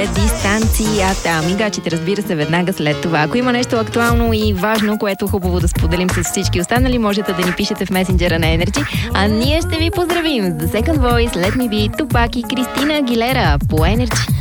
Дистанцията. Мигачите, разбира се, веднага след това. Ако има нещо актуално и важно, което хубаво да споделим с всички останали, можете да ни пишете в месенджера на Energy. А ние ще ви поздравим. The Second Voice, Let Me Be, Тупак и Кристина Агилера по Energy.